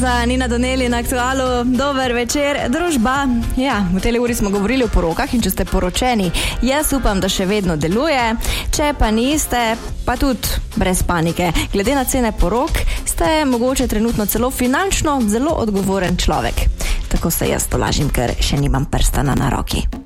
Roza, Nina Doneli na Aktualu. Dober večer, družba. Ja, v tej uri smo govorili o porokah in če ste poročeni, jaz upam, da še vedno deluje. Če pa niste, pa tudi brez panike. Glede na cene porok, ste mogoče trenutno celo finančno zelo odgovoren človek. Tako se jaz tolažim, ker še nimam prstana na roki.